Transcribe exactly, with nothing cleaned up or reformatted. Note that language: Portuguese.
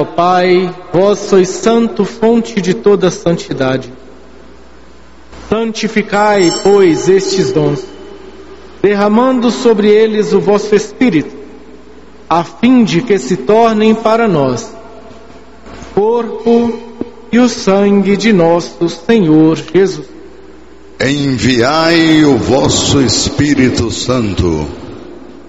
Ó Pai, vós sois santo, fonte de toda santidade. Santificai, pois, estes dons, derramando sobre eles o vosso Espírito, a fim de que se tornem para nós corpo e o sangue de nosso Senhor Jesus. Enviai o vosso Espírito Santo,